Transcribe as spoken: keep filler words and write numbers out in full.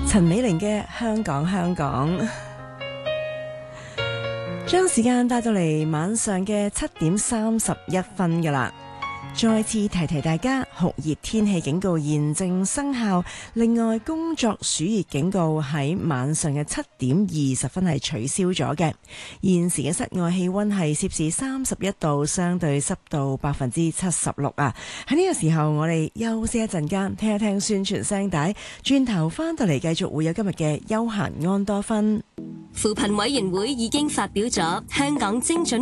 陳美玲嘅香港香港，將時間帶到嚟晚上嘅七點三十一分㗎喇。再次提提大家，酷熱天氣警告現正生效。另外，工作暑熱警告喺晚上嘅七點二十分係取消咗嘅。現時嘅室外氣溫係攝氏三十一度，相對濕度百分之七十六啊。喺呢個時候，我哋休息一陣間，聽一聽宣傳聲帶，轉頭翻到嚟繼續會有今日嘅休閒安多芬。 扶貧委員會已經發表咗香港精準